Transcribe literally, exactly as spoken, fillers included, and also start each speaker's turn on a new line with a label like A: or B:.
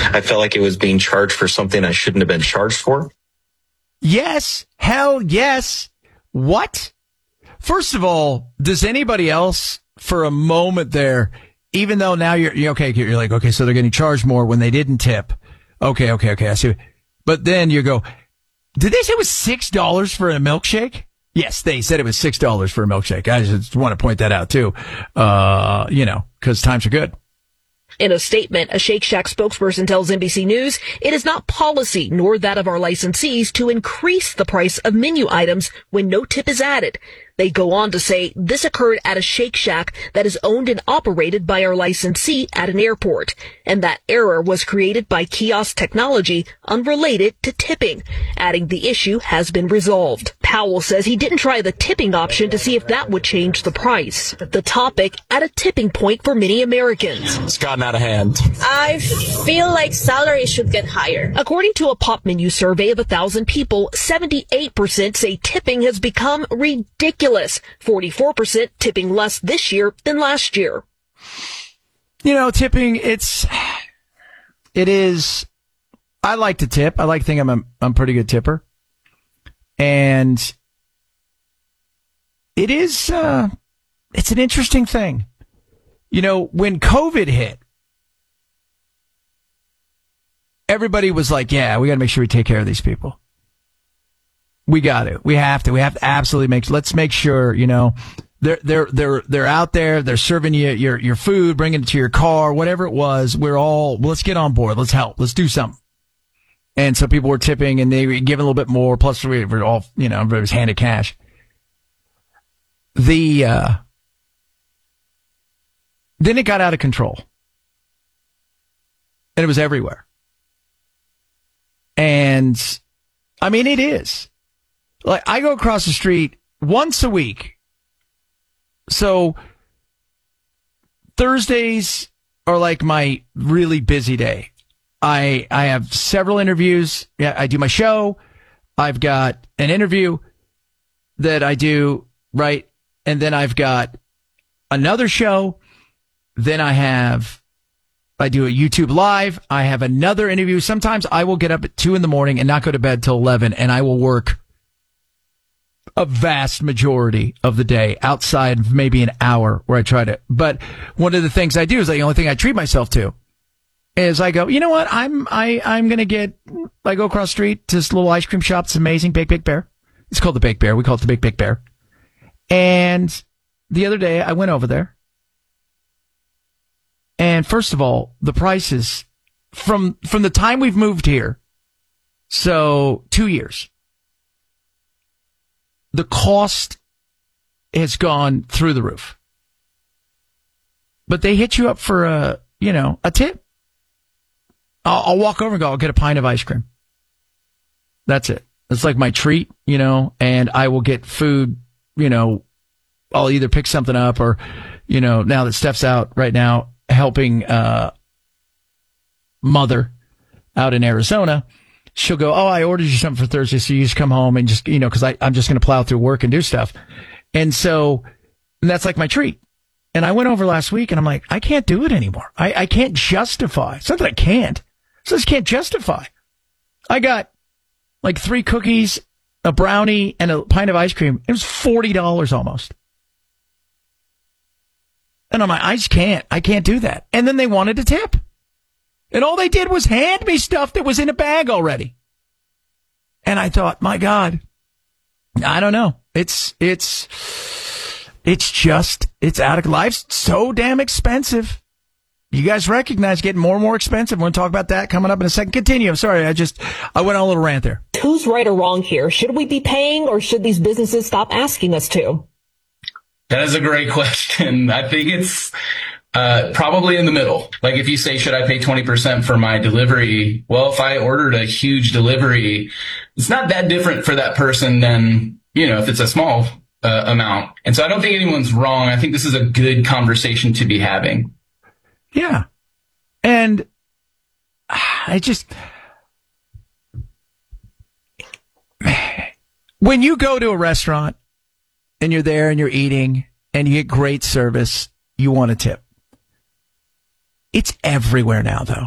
A: I felt like it was being charged for something I shouldn't have been charged for.
B: Yes. Hell yes. What? First of all, does anybody else for a moment there, even though now you're, you're okay, you're like, okay, so they're getting charged more when they didn't tip. Okay, okay, okay, I see. But then you go, did they say it was six dollars for a milkshake? Yes, they said it was six dollars for a milkshake. I just want to point that out too. Uh, you know, cause times are good.
C: In a statement, a Shake Shack spokesperson tells N B C News it is not policy nor that of our licensees to increase the price of menu items when no tip is added. They go on to say this occurred at a Shake Shack that is owned and operated by our licensee at an airport, and that error was created by kiosk technology unrelated to tipping, adding the issue has been resolved. Powell says he didn't try the tipping option to see if that would change the price. The topic at a tipping point for many Americans.
D: It's gotten out of hand.
E: I feel like salary should get higher.
C: According to a Pop Menu survey of a thousand people, seventy-eight percent say tipping has become ridiculous. forty-four percent tipping less this year than last year.
B: You know, tipping, it's, it is, I like to tip. I like to think I'm a, I'm a pretty good tipper. And it is, uh, it's an interesting thing. You know, when COVID hit, everybody was like, yeah, we got to make sure we take care of these people. We got to. We have to. We have to absolutely make. Let's make sure. You know, they're they're they're they're out there. They're serving you your your food, bringing it to your car, whatever it was. We're all. Let's get on board. Let's help. Let's do something. And so people were tipping, and they were giving a little bit more. Plus, we were all. You know, everybody was handed cash. The uh, then it got out of control, and it was everywhere. And I mean, it is. Like, I go across the street once a week. So Thursdays are like my really busy day. I I have several interviews. Yeah, I do my show. I've got an interview that I do, right? And then I've got another show. Then I have I do a YouTube live. I have another interview. Sometimes I will get up at two in the morning and not go to bed till eleven, and I will work a vast majority of the day outside of maybe an hour where I try to. But one of the things I do is the only thing I treat myself to is I go, you know what? I'm, I, I'm going to get, I go across the street to this little ice cream shop. It's amazing. Bake Bake Bear. It's called the Bake Bear. We call it the Bake Bake Bear. And the other day I went over there. And first of all, the prices from, from the time we've moved here. So two years. The cost has gone through the roof. But they hit you up for a, you know, a tip. I'll, I'll walk over and go, I'll get a pint of ice cream. That's it. It's like my treat, you know, and I will get food, you know, I'll either pick something up or, you know, now that Steph's out right now helping, uh, mother out in Arizona. She'll go, oh, I ordered you something for Thursday, so you just come home and just, you know, because I'm just going to plow through work and do stuff. And so and that's like my treat. And I went over last week and I'm like, I can't do it anymore. I, I can't justify. It's not that I can't. I just can't justify. I got like three cookies, a brownie, and a pint of ice cream. It was forty dollars almost. And I'm like, I just can't. I can't do that. And then they wanted a tip. And all they did was hand me stuff that was in a bag already. And I thought, my God, I don't know. It's, it's, it's just, it's out of, life's so damn expensive. You guys recognize getting more and more expensive. We're going to talk about that coming up in a second. Continue. I'm sorry. I just, I went on a little rant there.
C: Who's right or wrong here? Should we be paying or should these businesses stop asking us to?
F: That is a great question. I think it's uh probably in the middle. Like if you say, should I pay twenty percent for my delivery? Well, if I ordered a huge delivery, it's not that different for that person than, you know, if it's a small uh, amount. And so I don't think anyone's wrong. I think this is a good conversation to be having.
B: Yeah. And I just, when you go to a restaurant and you're there and you're eating and you get great service, you want a tip. It's everywhere now, though.